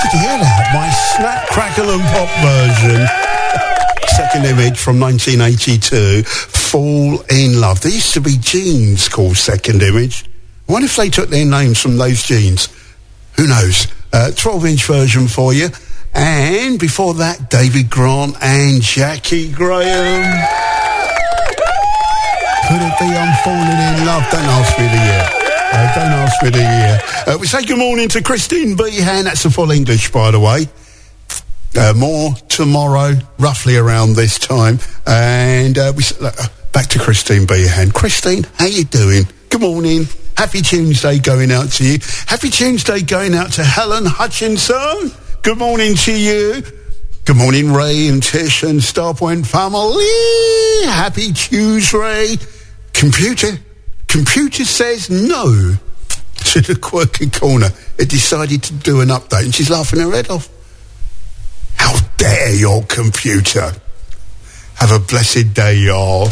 Could you hear that? My Snap, Crackle and Pop version. Second Image from 1982. Fall in Love. There used to be jeans called Second Image. I wonder if they took their names from those jeans. Who knows? 12-inch version for you. And before that, David Grant and Jackie Graham. Could it be I'm falling in love? Don't ask me the year. Don't ask me the year. We say good morning to Christine Behan. That's the full English, by the way. More tomorrow, roughly around this time. And back to Christine Behan. Christine, how you doing? Good morning. Happy Tuesday going out to you. Happy Tuesday going out to Helen Hutchinson. Good morning to you. Good morning, Ray and Tish and Starpoint family. Happy Tuesday. Computer says no to the quirky corner. It decided to do an update and she's laughing her head off. How dare your computer? Have a blessed day, y'all.